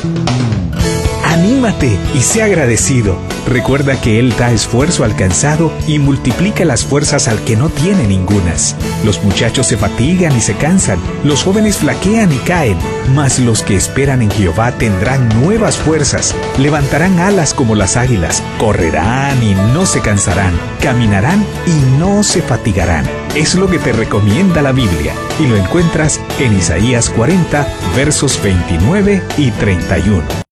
Anímate y sé agradecido. Recuerda que Él da esfuerzo al cansado y multiplica las fuerzas al que no tiene ningunas. Los muchachos se fatigan y se cansan, los jóvenes flaquean y caen, mas los que esperan en Jehová tendrán nuevas fuerzas, levantarán alas como las águilas, correrán y no se cansarán, caminarán y no se fatigarán. Es lo que te recomienda la Biblia y lo encuentras en Isaías 40, versos 29 y 31.